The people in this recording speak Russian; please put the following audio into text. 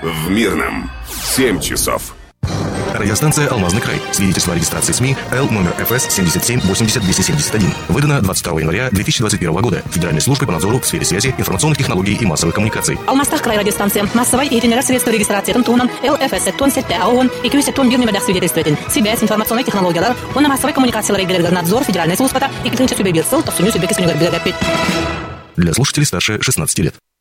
В Мирном 7 часов. Радиостанция «Алмазный край». Свидетельство о регистрации СМИ Л номер ФС 77-80-271. Выдано 22 января 2021 года Федеральной службой по надзору в сфере связи, информационных технологий и массовых коммуникаций. Алмазтах край радиостанция. Массовой и средства регистрации Тунтунан ЛФС Тонсетте АОН и Кюсе Тун Бирни Медах свидетельствует. Связь, информационные технологии. Он на массовой коммуникации надзор Федеральной службы и клинча Сюбебирсел, то Суню Сюбекис Универбилегапит. Для слушателей старше 16 лет.